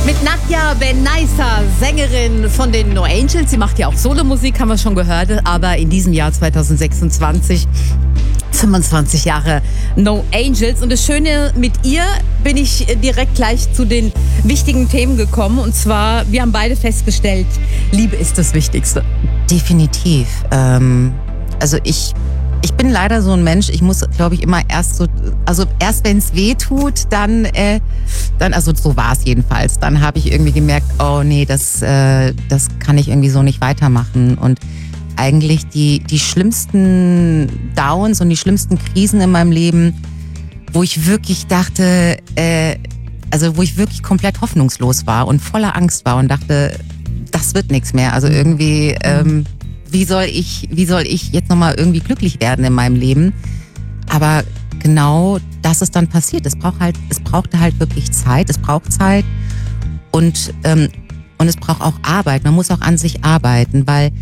Mit Nadja Benaissa, Sängerin von den No Angels. Sie macht ja auch Solomusik, haben wir schon gehört. Aber in diesem Jahr 2026 25 Jahre No Angels. Und das Schöne, mit ihr bin ich direkt gleich zu den wichtigen Themen gekommen. Und zwar, wir haben beide festgestellt, Liebe ist das Wichtigste. Definitiv. Also ich bin leider so ein Mensch, ich muss, glaube ich, immer erst wenn es weh tut, dann, also so war es jedenfalls, dann habe ich irgendwie gemerkt, oh nee, das kann ich irgendwie so nicht weitermachen. Und eigentlich die schlimmsten Downs und die schlimmsten Krisen in meinem Leben, wo ich wirklich dachte, wo ich wirklich komplett hoffnungslos war und voller Angst war und dachte, das wird nichts mehr. Also irgendwie, wie soll ich jetzt nochmal irgendwie glücklich werden in meinem Leben? Aber genau das ist dann passiert. Es brauchte halt wirklich Zeit. Es braucht Zeit und es braucht auch Arbeit. Man muss auch an sich arbeiten, weil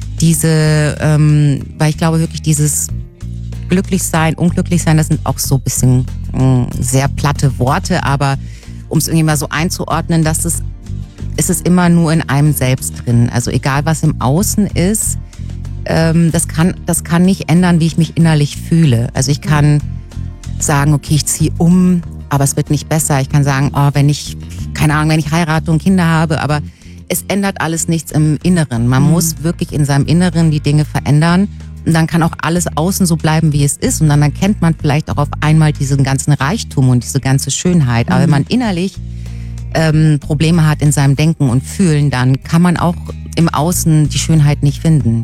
ich glaube wirklich dieses Glücklichsein, Unglücklichsein, das sind auch so ein bisschen sehr platte Worte, aber um es irgendwie mal so einzuordnen, ist es immer nur in einem selbst drin. Also egal, was im Außen ist, das kann nicht ändern, wie ich mich innerlich fühle. Also ich kann sagen, okay, ich ziehe um, aber es wird nicht besser. Ich kann sagen, wenn ich heirate und Kinder habe, aber es ändert alles nichts im Inneren. Man muss wirklich in seinem Inneren die Dinge verändern und dann kann auch alles außen so bleiben, wie es ist und dann erkennt man vielleicht auch auf einmal diesen ganzen Reichtum und diese ganze Schönheit. Aber wenn man innerlich Probleme hat in seinem Denken und Fühlen, dann kann man auch im Außen die Schönheit nicht finden.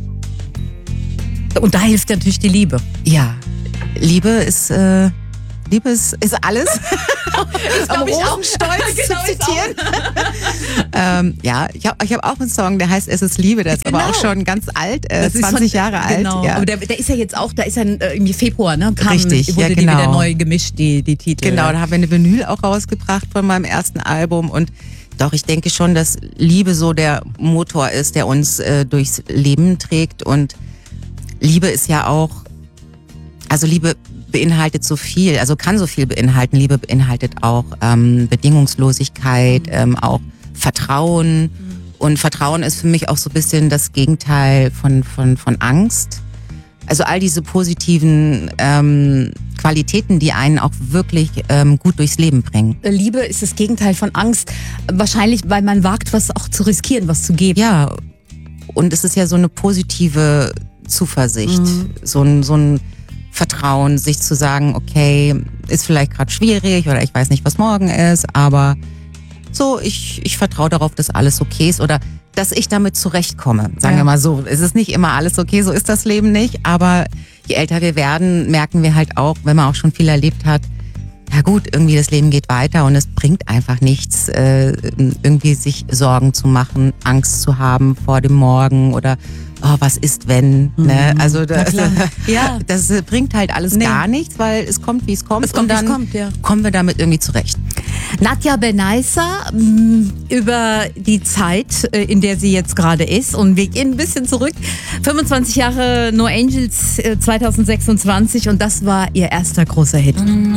Und da hilft natürlich die Liebe. Ja, Liebe ist alles. Ist, glaube ich, auch stolz zu zitieren. Ich hab auch einen Song, der heißt Es ist Liebe, der ist aber auch schon ganz alt, 20 Jahre alt. Genau, ja. Aber der ist ja jetzt auch, da ist ja im Februar, ne? Richtig, wurde die wieder neu gemischt, die Titel. Genau, da haben wir eine Vinyl auch rausgebracht von meinem ersten Album und doch, ich denke schon, dass Liebe so der Motor ist, der uns durchs Leben trägt und Liebe ist ja auch, also Liebe beinhaltet so viel, also kann so viel beinhalten. Liebe beinhaltet auch Bedingungslosigkeit, auch Vertrauen. Und Vertrauen ist für mich auch so ein bisschen das Gegenteil von Angst. Also all diese positiven Qualitäten, die einen auch wirklich gut durchs Leben bringen. Liebe ist das Gegenteil von Angst. Wahrscheinlich, weil man wagt, was auch zu riskieren, was zu geben. Ja, und es ist ja so eine positive Zuversicht, so ein Vertrauen, sich zu sagen, okay, ist vielleicht gerade schwierig oder ich weiß nicht, was morgen ist, aber so, ich vertraue darauf, dass alles okay ist oder dass ich damit zurechtkomme. Sagen wir mal so, es ist nicht immer alles okay, so ist das Leben nicht, aber je älter wir werden, merken wir halt auch, wenn man auch schon viel erlebt hat, ja gut, irgendwie das Leben geht weiter und es bringt einfach nichts, irgendwie sich Sorgen zu machen, Angst zu haben vor dem Morgen oder was ist wenn, ne? Also das bringt halt alles gar nichts, weil es kommt, wie es kommt. Kommen wir damit irgendwie zurecht. Nadja Benaissa über die Zeit, in der sie jetzt gerade ist und wir gehen ein bisschen zurück. 25 Jahre No Angels 2026 und das war ihr erster großer Hit.